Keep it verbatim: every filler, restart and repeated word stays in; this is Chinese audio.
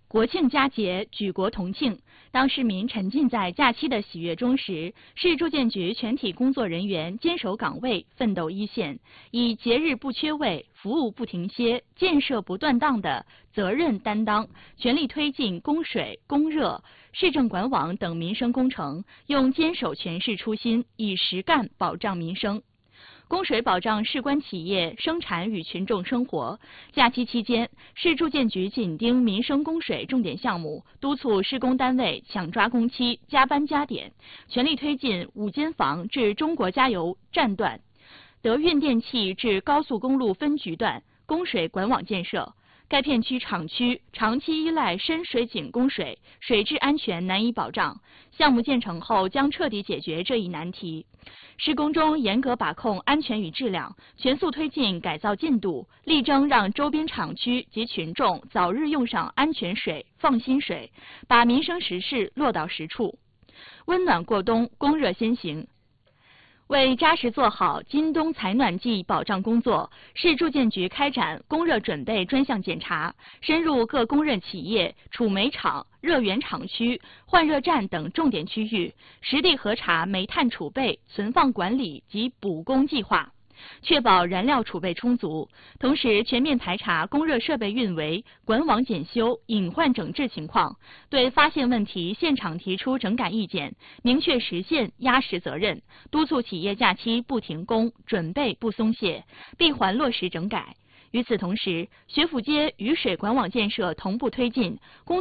国庆佳节，举国同庆。当市民沉浸在假期的喜悦中时，市住建局全体工作人员坚守岗位，奋斗一线，以节日不缺位、服务不停歇、建设不断档的责任担当，全力推进供水、供热、市政管网等民生工程，用坚守全市初心，以实干保障民生。供水保障事关企业生产与群众生活。假期期间，市住建局紧盯民生供水重点项目，督促施工单位抢抓工期、加班加点，全力推进五间房至中国加油站段、德运电气至高速公路分局段供水管网建设。该片区厂区长期依赖深水井供水，水质安全难以保障。项目建成后将彻底解决这一难题。施工中严格把控安全与质量，全速推进改造进度，力争让周边厂区及群众早日用上安全水、放心水，把民生实事落到实处。温暖过冬，供热先行。为扎实做好今冬采暖季保障工作，市住建局开展供热准备专项检查，深入各供热企业、储煤厂、热源厂区、换热站等重点区域，实地核查煤炭储备、存放管理及补供计划，确保燃料储备充足。同时，全面排查供热设备运维、管网检修、隐患整治情况，对发现问题现场提出整改意见，明确实现压实责任，督促企业假期不停工，准备不松懈，闭环落实整改。与此同时，学府街雨水管网建设同步推进，工